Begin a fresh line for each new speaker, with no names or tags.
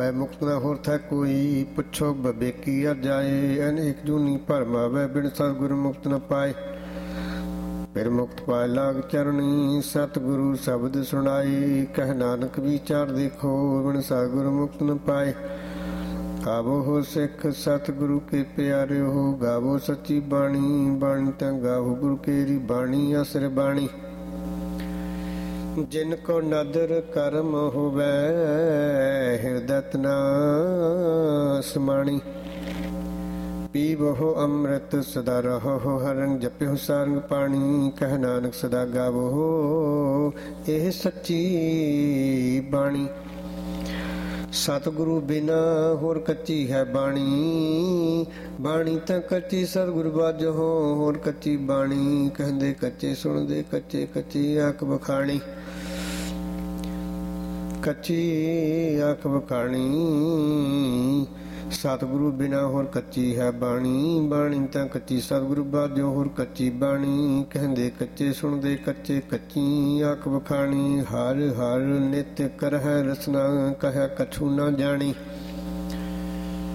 ਮੁਕਤ ਨਾ ਹੋਰ ਥੈ ਕੋਈ, ਪੁੱਛੋ ਬਵੇਕੀ ਅਰ ਜਾਏ। ਅਨੇਕ ਜੂਨੀ ਭਰਮ ਆਵੈ, ਬਿਨ ਸਤਿਗੁਰ ਮੁਕਤ ਨ ਪਾਏ। ਫਿਰ ਮੁਕਤ ਪਾਏ ਲਾਗ ਚਰਣੀ, ਸਤਿਗੁਰੂ ਸ਼ਬਦ ਸੁਣਾਈ। ਕਹਿ ਨਾਨਕ ਵਿਚਾਰ ਦੇਖੋ, ਬਿਨ ਸਤਿਗੁਰ ਮੁਕਤ ਨ ਪਾਏ। ਗਾਵੋ ਹੋ ਸਿੱਖ ਸਤਿਗੁਰੂ ਕੇ ਪਿਆਰਿਓ, ਗਾਵੋ ਸੱਚੀ ਬਾਣੀ। ਬਾਣੀ ਤਾਂ ਗਾਵੋ ਗੁਰੂ ਕੇਰੀ ਬਾਣੀ, ਅਸਰ ਬਾਣੀ। ਜਿਨ ਕੋ ਨਦਰ ਕਰਮ ਹੋਵੈ, ਹਿਰਦੈ ਤਨਾ ਸਮਾਣੀ। ਪੀਵਹੁ ਅੰਮ੍ਰਿਤ ਸਦਾ ਰਹੋ, ਹਰ ਰੰਗ ਜਪਿਓ ਸਾਰੰਗ ਪਾਣੀ। ਕਹਿ ਨਾਨਕ ਸਦਾ ਗਾਵੋ ਇਹ ਸੱਚੀ ਬਾਣੀ। ਸਤਿਗੁਰੂ ਬਿਨਾ ਹੋਰ ਕੱਚੀ ਹੈ ਬਾਣੀ। ਬਾਣੀ ਤਾਂ ਕੱਚੀ ਸਤਿਗੁਰੂ ਬਾਝੋ, ਹੋਰ ਕੱਚੀ ਬਾਣੀ। ਕਹਿੰਦੇ ਕੱਚੇ ਸੁਣਦੇ ਕੱਚੇ, ਕੱਚੀ ਆਖ ਬਖਾਣੀ। ਕੱਚੀ ਆਖ ਬਖਾਣੀ। ਸਤਿਗੁਰੂ ਬਿਨਾ ਹੋਰ ਕੱਚੀ ਹੈ ਬਾਣੀ। ਬਾਣੀ ਤਾਂ ਕੱਚੀ ਸਤਿਗੁਰੂ ਬਾਝੋ, ਹੋਰ ਕੱਚੀ ਬਾਣੀ। ਕਹਿੰਦੇ ਕੱਚੇ ਸੁਣਦੇ ਕੱਚੇ, ਕੱਚੀ ਆਖ ਬਖਾਣੀ। ਹਰ ਹਰ ਨਿਤ ਕਰਹਿ ਰਸਨਾ, ਕਹਿ ਕਛੂ ਨਾ ਜਾਣੀ।